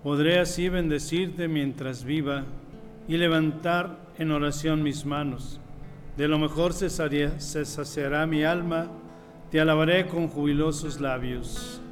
Podré así bendecirte mientras viva y levantar en oración mis manos. De lo mejor se saciará mi alma, te alabaré con jubilosos labios.